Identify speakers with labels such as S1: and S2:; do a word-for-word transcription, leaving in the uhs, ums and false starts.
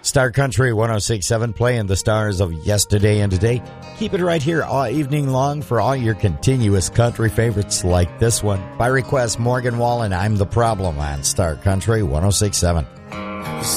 S1: Star Country one oh six point seven, playing the stars of yesterday and today. Keep it right here all evening long for all your continuous country favorites like this one. By request, Morgan Wallen, I'm the Problem on Star Country one oh six point seven.